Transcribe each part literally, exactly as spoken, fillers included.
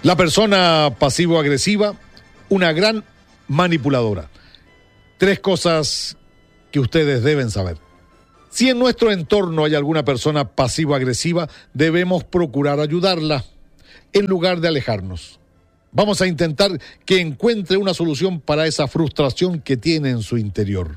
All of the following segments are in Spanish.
La persona pasivo-agresiva, una gran manipuladora. Tres cosas que ustedes deben saber. Si en nuestro entorno hay alguna persona pasivo-agresiva, debemos procurar ayudarla en lugar de alejarnos. Vamos a intentar que encuentre una solución para esa frustración que tiene en su interior.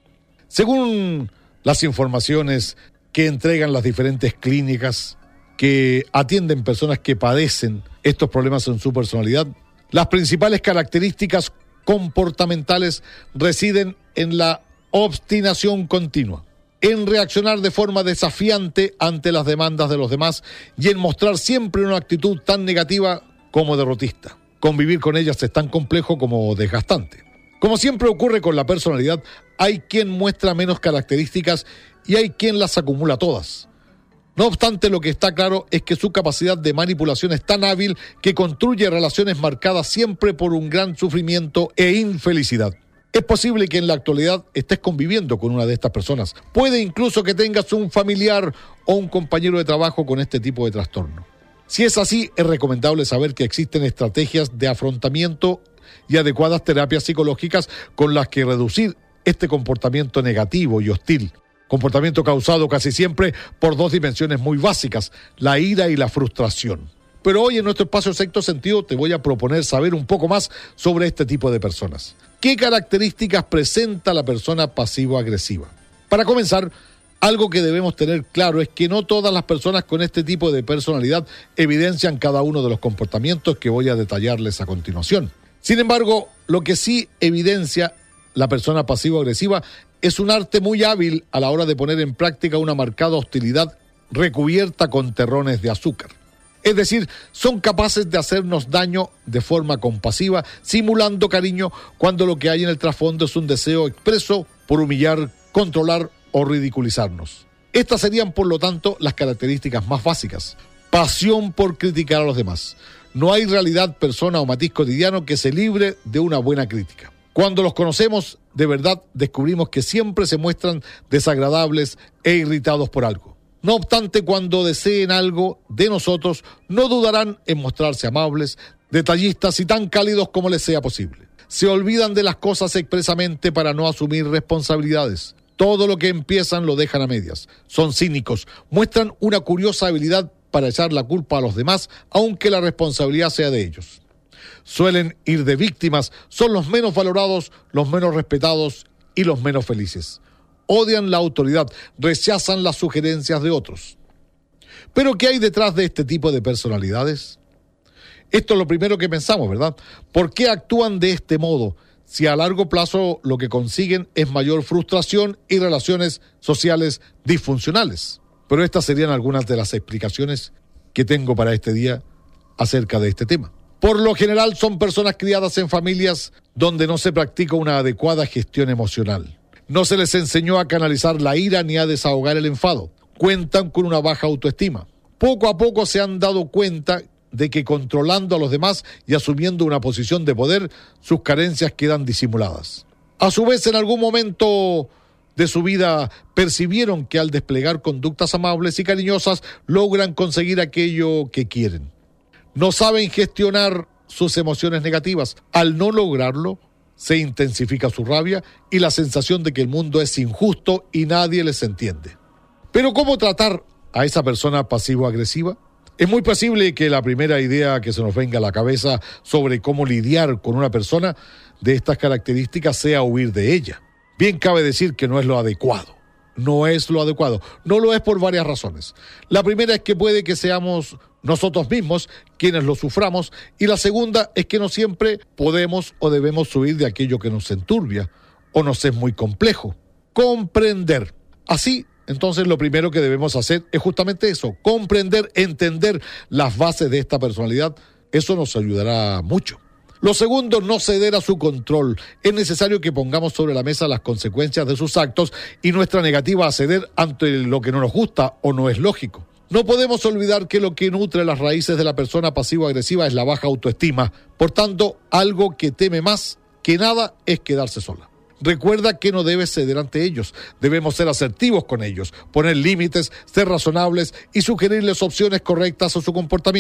Según las informaciones que entregan las diferentes clínicas que atienden personas que padecen estos problemas en su personalidad, las principales características comportamentales residen en la obstinación continua, en reaccionar de forma desafiante ante las demandas de los demás y en mostrar siempre una actitud tan negativa como derrotista. Convivir con ellas es tan complejo como desgastante. Como siempre ocurre con la personalidad, hay quien muestra menos características y hay quien las acumula todas. No obstante, lo que está claro es que su capacidad de manipulación es tan hábil que construye relaciones marcadas siempre por un gran sufrimiento e infelicidad. Es posible que en la actualidad estés conviviendo con una de estas personas. Puede incluso que tengas un familiar o un compañero de trabajo con este tipo de trastorno. Si es así, es recomendable saber que existen estrategias de afrontamiento y adecuadas terapias psicológicas con las que reducir este comportamiento negativo y hostil. Comportamiento causado casi siempre por dos dimensiones muy básicas, la ira y la frustración. Pero hoy en nuestro espacio Sexto Sentido te voy a proponer saber un poco más sobre este tipo de personas. ¿Qué características presenta la persona pasivo-agresiva? Para comenzar, algo que debemos tener claro es que no todas las personas con este tipo de personalidad evidencian cada uno de los comportamientos que voy a detallarles a continuación. Sin embargo, lo que sí evidencia la persona pasivo-agresiva es un arte muy hábil a la hora de poner en práctica una marcada hostilidad recubierta con terrones de azúcar. Es decir, son capaces de hacernos daño de forma compasiva, simulando cariño, cuando lo que hay en el trasfondo es un deseo expreso por humillar, controlar o ridiculizarnos. Estas serían, por lo tanto, las características más básicas. Pasión por criticar a los demás. No hay realidad, persona o matiz cotidiano que se libre de una buena crítica. Cuando los conocemos, de verdad, descubrimos que siempre se muestran desagradables e irritados por algo. No obstante, cuando deseen algo de nosotros, no dudarán en mostrarse amables, detallistas y tan cálidos como les sea posible. Se olvidan de las cosas expresamente para no asumir responsabilidades. Todo lo que empiezan lo dejan a medias. Son cínicos, muestran una curiosa habilidad para echar la culpa a los demás, aunque la responsabilidad sea de ellos. Suelen ir de víctimas, son los menos valorados, los menos respetados y los menos felices. Odian la autoridad, rechazan las sugerencias de otros. ¿Pero qué hay detrás de este tipo de personalidades? Esto es lo primero que pensamos, ¿verdad? ¿Por qué actúan de este modo si a largo plazo lo que consiguen es mayor frustración y relaciones sociales disfuncionales? Pero estas serían algunas de las explicaciones que tengo para este día acerca de este tema. Por lo general son personas criadas en familias donde no se practica una adecuada gestión emocional. No se les enseñó a canalizar la ira ni a desahogar el enfado. Cuentan con una baja autoestima. Poco a poco se han dado cuenta de que controlando a los demás y asumiendo una posición de poder, sus carencias quedan disimuladas. A su vez, en algún momento de su vida percibieron que al desplegar conductas amables y cariñosas logran conseguir aquello que quieren. No saben gestionar sus emociones negativas. Al no lograrlo, se intensifica su rabia y la sensación de que el mundo es injusto y nadie les entiende. Pero ¿cómo tratar a esa persona pasivo-agresiva? Es muy posible que la primera idea que se nos venga a la cabeza sobre cómo lidiar con una persona de estas características sea huir de ella. Bien cabe decir que no es lo adecuado. No es lo adecuado. No lo es por varias razones. La primera es que puede que seamos nosotros mismos quienes lo suframos, y la segunda es que no siempre podemos o debemos huir de aquello que nos enturbia o nos es muy complejo. Comprender. Así, entonces, lo primero que debemos hacer es justamente eso, comprender, entender las bases de esta personalidad. Eso nos ayudará mucho. Lo segundo, no ceder a su control. Es necesario que pongamos sobre la mesa las consecuencias de sus actos y nuestra negativa a ceder ante lo que no nos gusta o no es lógico. No podemos olvidar que lo que nutre las raíces de la persona pasivo-agresiva es la baja autoestima. Por tanto, algo que teme más que nada es quedarse sola. Recuerda que no debes ceder ante ellos. Debemos ser asertivos con ellos, poner límites, ser razonables y sugerirles opciones correctas a su comportamiento.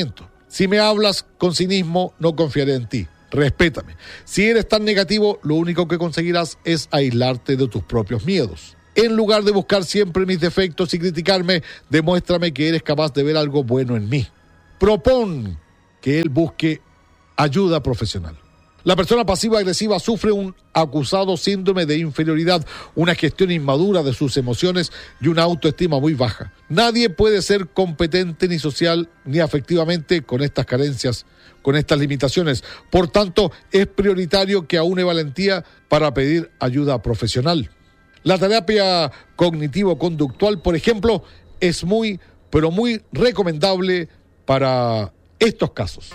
Si me hablas con cinismo, no confiaré en ti. Respétame. Si eres tan negativo, lo único que conseguirás es aislarte de tus propios miedos. En lugar de buscar siempre mis defectos y criticarme, demuéstrame que eres capaz de ver algo bueno en mí. Propón que él busque ayuda profesional. La persona pasivo-agresiva sufre un acusado síndrome de inferioridad, una gestión inmadura de sus emociones y una autoestima muy baja. Nadie puede ser competente ni social ni afectivamente con estas carencias, con estas limitaciones. Por tanto, es prioritario que aúne valentía para pedir ayuda profesional. La terapia cognitivo-conductual, por ejemplo, es muy, pero muy recomendable para estos casos.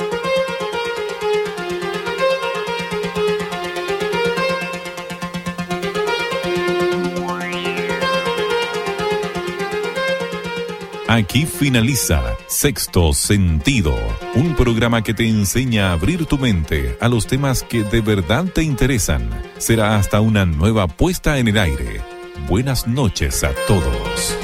Aquí finaliza Sexto Sentido, un programa que te enseña a abrir tu mente a los temas que de verdad te interesan. Será hasta una nueva puesta en el aire. Buenas noches a todos.